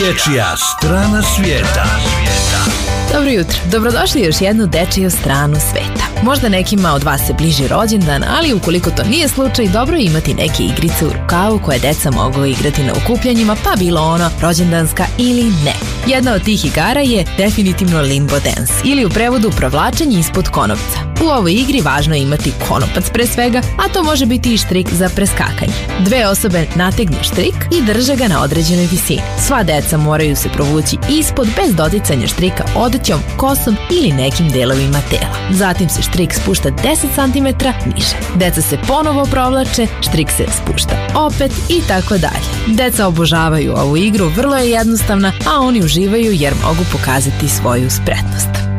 Dječja strana svijeta. Dobro jutro, dobrodošli u još jednu dečiju stranu sveta. Možda nekima od vas se bliži rođendan, ali ukoliko to nije slučaj, dobro je imati neke igrice u rukavu koje deca mogu igrati na okupljanjima, pa bilo ono rođendanska ili ne. Jedna od tih igara je definitivno limbo dance, ili u prevodu provlačenje ispod konopca. U ovoj igri važno je imati konopac pre svega, a to može biti i štrik za preskakanje. Dve osobe nategnu štrik i drže ga na određenoj visini. Sva deca moraju se provući ispod bez doticanja štrika odećom, kosom ili nekim delovima tela. Zatim se štrik spušta 10 cm niže. Deca se ponovo provlače, štrik se spušta opet i tako dalje. Deca obožavaju ovu igru, vrlo je jednostavna, a oni uživaju jer mogu pokazati svoju spretnost.